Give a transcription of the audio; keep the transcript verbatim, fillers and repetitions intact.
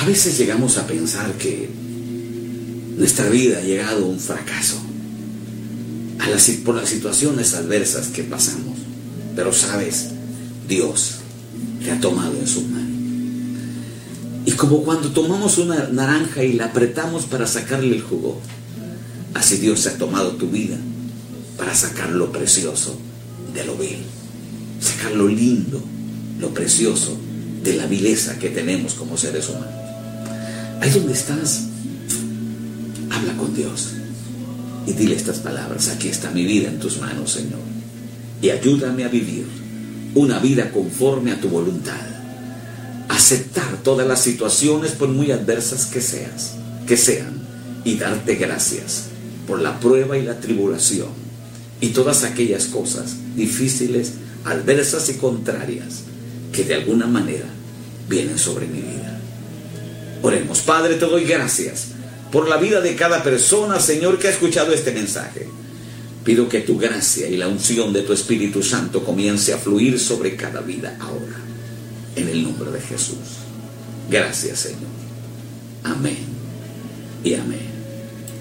veces llegamos a pensar que nuestra vida ha llegado a un fracaso a las, por las situaciones adversas que pasamos. Pero sabes, Dios te ha tomado en sus manos. Y como cuando tomamos una naranja y la apretamos para sacarle el jugo, así Dios ha tomado tu vida para sacar lo precioso de lo vil, sacar lo lindo, lo precioso de la vileza que tenemos como seres humanos. Ahí donde estás, habla con Dios y dile estas palabras: aquí está mi vida en tus manos, Señor, y ayúdame a vivir una vida conforme a tu voluntad, aceptar todas las situaciones por muy adversas que seas, que sean, y darte gracias por la prueba y la tribulación y todas aquellas cosas difíciles, adversas y contrarias que de alguna manera vienen sobre mi vida. Oremos. Padre, te doy gracias por la vida de cada persona, Señor, que ha escuchado este mensaje. Pido que tu gracia y la unción de tu Espíritu Santo comience a fluir sobre cada vida ahora, en el nombre de Jesús. Gracias, Señor. Amén y amén.